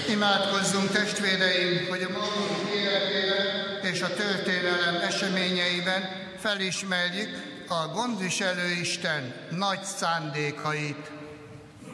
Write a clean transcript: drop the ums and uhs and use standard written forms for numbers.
Imádkozzunk, testvéreim, hogy a magunk életében és a történelem eseményeiben felismerjük a gondviselő Isten nagy szándékait.